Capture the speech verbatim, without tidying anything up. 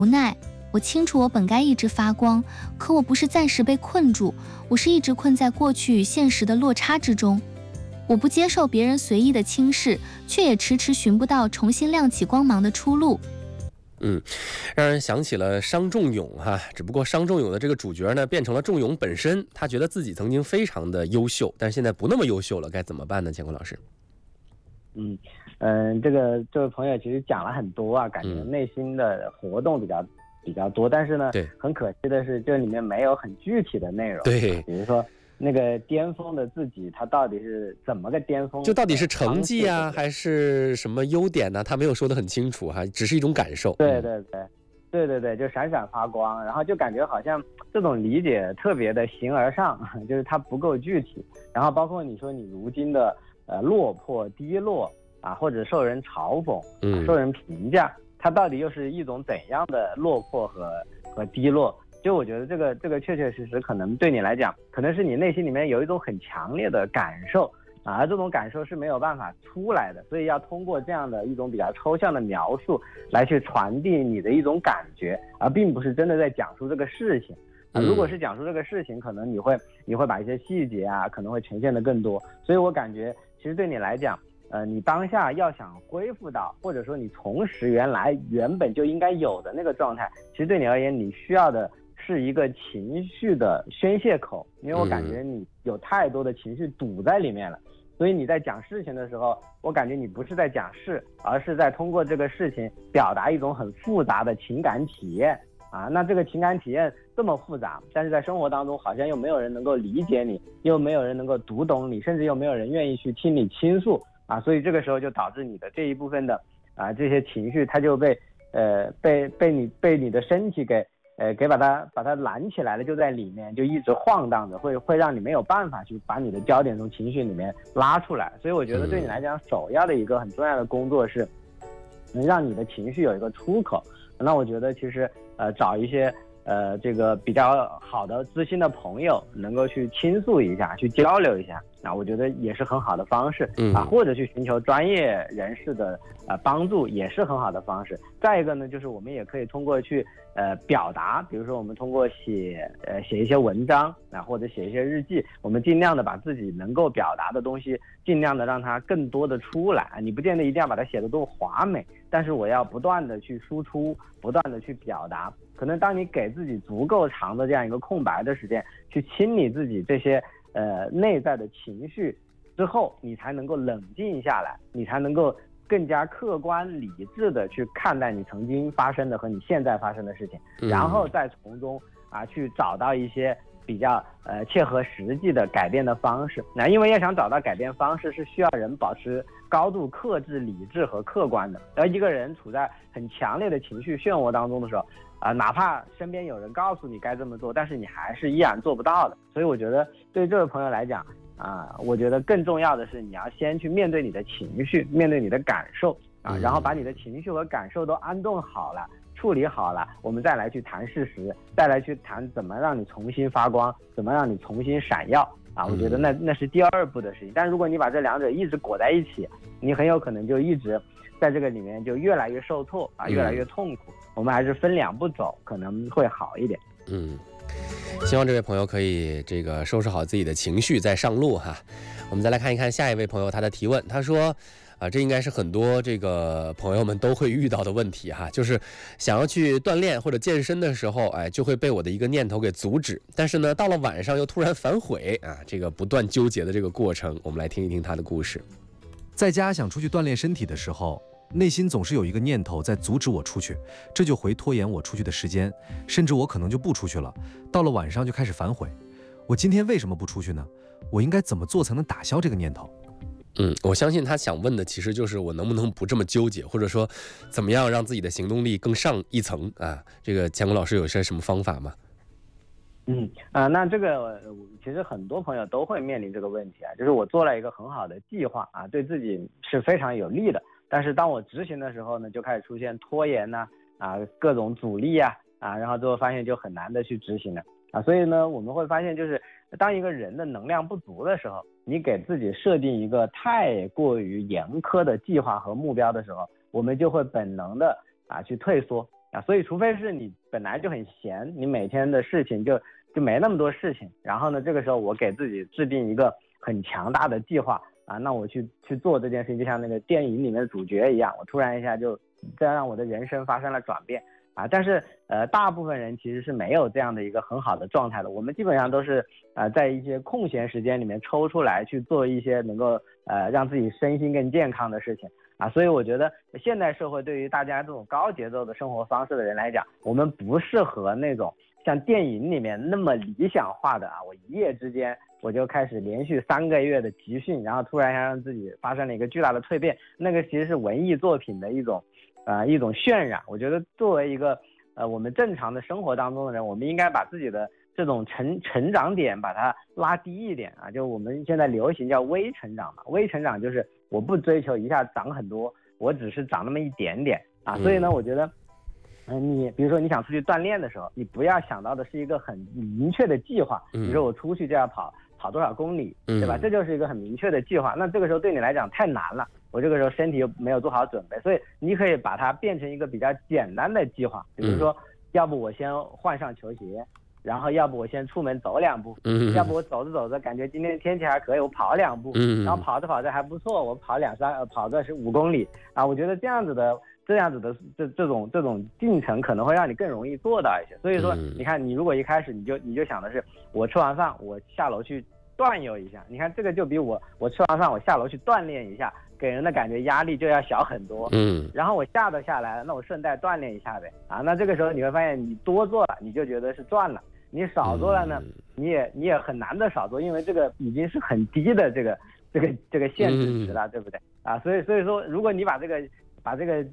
无奈。我清楚我本该一直发光，可我不是暂时被困住，我是一直困在过去与现实的落差之中。我不接受别人随意的轻视，却也迟迟寻不到重新亮起光芒的出路。 嗯，让人想起了商仲永哈，只不过商仲永的这个主角呢，变成了仲永本身。他觉得自己曾经非常的优秀，但是现在不那么优秀了，该怎么办呢？乾坤老师。 嗯嗯，这个这位朋友其实讲了很多啊，感觉内心的活动比较、嗯、比较多，但是呢， 对， 很可惜的是，这里面没有很具体的内容。 对， 比如说那个巅峰的自己，他到底是怎么个巅峰？ 就到底是成绩啊，还是什么优点呢、啊？他没有说得很清楚哈、啊，只是一种感受。 对对对，对对对，就闪闪发光，然后就感觉好像这种理解特别的形而上，就是它不够具体。然后包括你说你如今的呃落魄低落啊，或者受人嘲讽、啊、受人评价，它到底又是一种怎样的落魄和和低落？就我觉得这个这个确确实实可能对你来讲，可能是你内心里面有一种很强烈的感受啊，而这种感受是没有办法出来的，所以要通过这样的一种比较抽象的描述来去传递你的一种感觉，而并不是真的在讲述这个事情啊。如果是讲述这个事情，可能你会你会把一些细节啊可能会呈现的更多。所以我感觉其实对你来讲，呃，你当下要想恢复到，或者说你重拾原来原本就应该有的那个状态，其实对你而言，你需要的是一个情绪的宣泄口，因为我感觉你有太多的情绪堵在里面了，所以你在讲事情的时候，我感觉你不是在讲事，而是在通过这个事情表达一种很复杂的情感体验啊。那这个情感体验这么复杂，但是在生活当中好像又没有人能够理解你，又没有人能够读懂你，甚至又没有人愿意去听你倾诉啊。所以这个时候就导致你的这一部分的啊这些情绪，它就被呃被被你被你的身体给呃，给把它把它拦起来了，就在里面就一直晃荡着，会会让你没有办法去把你的焦点从情绪里面拉出来。所以我觉得对你来讲，首要的一个很重要的工作是能让你的情绪有一个出口。那我觉得其实呃找一些呃这个比较好的知心的朋友，能够去倾诉一下，去交流一下，那我觉得也是很好的方式啊，或者去寻求专业人士的呃帮助，也是很好的方式。再一个呢，就是我们也可以通过去呃表达，比如说我们通过写呃写一些文章啊，或者写一些日记，我们尽量的把自己能够表达的东西，尽量的让它更多的出来。你不见得一定要把它写得多华美，但是我要不断的去输出，不断的去表达。可能当你给自己足够长的这样一个空白的时间，去清理自己这些呃内在的情绪之后，你才能够冷静下来，你才能够更加客观理智的去看待你曾经发生的和你现在发生的事情，然后再从中啊去找到一些比较呃切合实际的改变的方式。那因为要想找到改变方式，是需要人保持高度克制、理智和客观的。而一个人处在很强烈的情绪漩涡当中的时候，啊、呃，哪怕身边有人告诉你该这么做，但是你还是依然做不到的。所以我觉得对这位朋友来讲啊、呃，我觉得更重要的是你要先去面对你的情绪，面对你的感受啊，然后把你的情绪和感受都安顿好了，处理好了，我们再来去谈事实，再来去谈怎么让你重新发光，怎么让你重新闪耀啊！我觉得那那是第二步的事情。但如果你把这两者一直裹在一起，你很有可能就一直在这个里面就越来越受挫啊，越来越痛苦。我们还是分两步走，可能会好一点。 嗯，希望这位朋友可以这个收拾好自己的情绪再上路哈。我们再来看一看下一位朋友他的提问，他说啊，这应该是很多这个朋友们都会遇到的问题哈，就是想要去锻炼或者健身的时候，哎，就会被我的一个念头给阻止，但是呢，到了晚上又突然反悔啊，这个不断纠结的这个过程，我们来听一听他的故事。 在家想出去锻炼身体的时候，内心总是有一个念头在阻止我出去，这就会拖延我出去的时间，甚至我可能就不出去了。到了晚上就开始反悔，我今天为什么不出去呢？我应该怎么做才能打消这个念头？ 嗯，我相信他想问的其实就是我能不能不这么纠结，或者说怎么样让自己的行动力更上一层啊？这个乾坤老师有些什么方法吗？ 嗯啊、呃，那这个其实很多朋友都会面临这个问题啊，就是我做了一个很好的计划啊，对自己是非常有利的，但是当我执行的时候呢，就开始出现拖延呐、啊，啊各种阻力啊啊，然后最后发现就很难的去执行了啊，所以呢，我们会发现就是当一个人的能量不足的时候，你给自己设定一个太过于严苛的计划和目标的时候，我们就会本能的啊去退缩啊，所以除非是你本来就很闲，你每天的事情就就没那么多事情，然后呢，这个时候我给自己制定一个很强大的计划啊，那我去去做这件事情，就像那个电影里面的主角一样，我突然一下就这样让我的人生发生了转变啊。但是呃，大部分人其实是没有这样的一个很好的状态的，我们基本上都是呃在一些空闲时间里面抽出来去做一些能够呃让自己身心更健康的事情。啊，所以我觉得现代社会对于大家这种高节奏的生活方式的人来讲，我们不适合那种像电影里面那么理想化的啊，我一夜之间我就开始连续三个月的集训，然后突然让自己发生了一个巨大的蜕变，那个其实是文艺作品的一种呃一种渲染。我觉得作为一个呃我们正常的生活当中的人，我们应该把自己的这种成成长点把它拉低一点啊，就我们现在流行叫微成长嘛，微成长就是我不追求一下长很多，我只是长那么一点点啊，所以呢，我觉得，嗯、呃，你比如说你想出去锻炼的时候，你不要想到的是一个很明确的计划，比如说我出去就要跑跑多少公里，对吧？这就是一个很明确的计划，那这个时候对你来讲太难了，我这个时候身体又没有做好准备，所以你可以把它变成一个比较简单的计划，比如说，要不我先换上球鞋。然后要不我先出门走两步，嗯，要不我走着走着感觉今天天气还可以，我跑两步，嗯，然后跑着跑着还不错，我跑两三呃跑个是五公里啊，我觉得这样子的这样子的这这种这种进程可能会让你更容易做到一些。所以说，你看你如果一开始你就你就想的是我吃完饭我下楼去锻游一下，你看这个就比我我吃完饭我下楼去锻炼一下，给人的感觉压力就要小很多。嗯，然后我下得下来了，那我顺带锻炼一下呗啊，那这个时候你会发现你多做了，你就觉得是赚了。你少做了呢，你也你也很难的少做，因为这个已经是很低的这个这个这个限制值了，对不对啊？所以所以说，如果你把这个把这个